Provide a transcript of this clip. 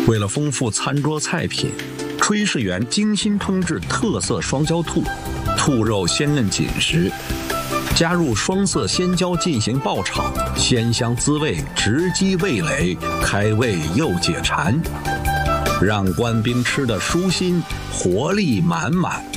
为了丰富餐桌菜品，炊事员精心烹制特色双椒兔，兔肉鲜嫩紧实，加入双色鲜椒进行爆炒，鲜香滋味直击味蕾，开胃又解馋，让官兵吃得舒心，活力满满。